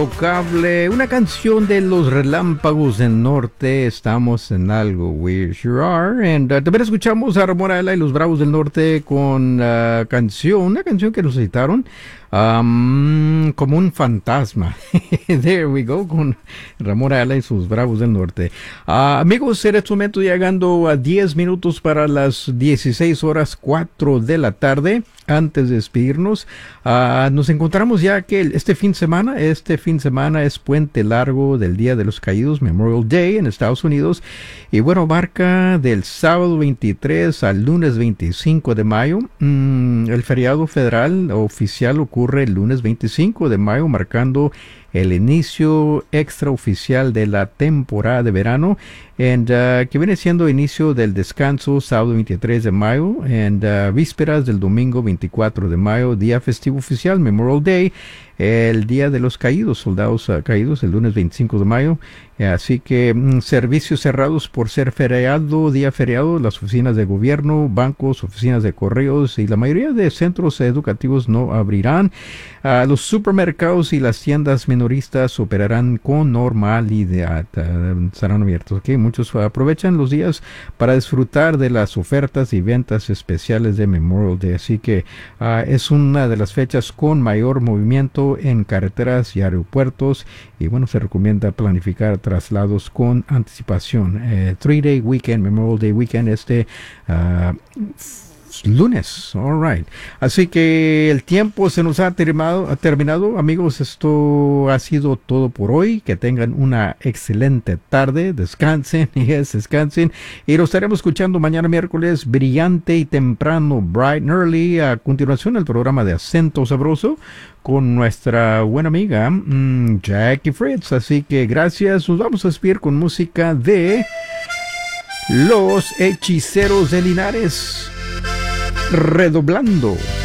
Cable, una canción de los Relámpagos del Norte. Estamos en algo, we sure are. And también escuchamos a Ramón Ayala y los Bravos del Norte con una canción que nos citaron como un fantasma. There we go, con Ramón Ayala y sus Bravos del Norte. Amigos, en este momento llegando a 10 minutos para las 16:04 de la tarde. Antes de despedirnos, nos encontramos ya que este fin de semana es puente largo del Día de los Caídos, Memorial Day en Estados Unidos, y bueno, marca del sábado 23 al lunes 25 de mayo. El feriado federal oficial ocurre el lunes 25 de mayo, marcando el inicio extraoficial de la temporada de verano, que viene siendo inicio del descanso sábado 23 de mayo, vísperas del domingo 24 de mayo, día festivo oficial, Memorial Day, el Día de los Caídos, soldados caídos, el lunes 25 de mayo. Así que servicios cerrados por ser día feriado, las oficinas de gobierno, bancos, oficinas de correos y la mayoría de centros educativos no abrirán. Los supermercados y las tiendas minoristas operarán con normalidad, estarán abiertos. Okay, muchos aprovechan los días para disfrutar de las ofertas y ventas especiales de Memorial Day. Así que es una de las fechas con mayor movimiento en carreteras y aeropuertos, y bueno, se recomienda planificar traslados con anticipación. 3-day weekend, Memorial Day weekend, lunes, alright. Así que el tiempo se nos ha terminado, amigos. Esto ha sido todo por hoy. Que tengan una excelente tarde, descansen, descansen, y nos estaremos escuchando mañana miércoles, brillante y temprano, bright and early. A continuación, el programa de Acento Sabroso con nuestra buena amiga Jackie Fritz. Así que gracias, nos vamos a despedir con música de Los Hechiceros de Linares, Redoblando.